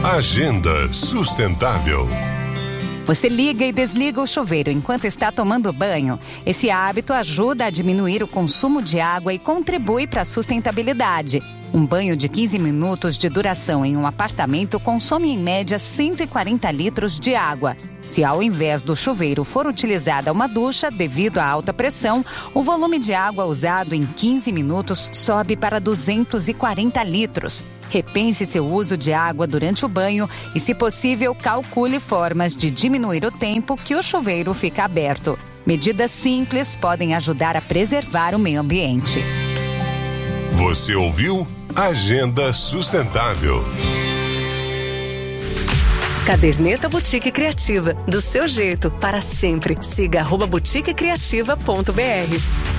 Agenda Sustentável. Você liga e desliga o chuveiro enquanto está tomando banho. Esse hábito ajuda a diminuir o consumo de água e contribui para a sustentabilidade. Um banho de 15 minutos de duração em um apartamento consome em média 140 litros de água. Se ao invés do chuveiro for utilizada uma ducha devido à alta pressão, o volume de água usado em 15 minutos sobe para 240 litros. Repense seu uso de água durante o banho e, se possível, calcule formas de diminuir o tempo que o chuveiro fica aberto. Medidas simples podem ajudar a preservar o meio ambiente. Você ouviu Agenda Sustentável. Caderneta Boutique Criativa. Do seu jeito, para sempre. Siga @boutiquecriativa.br.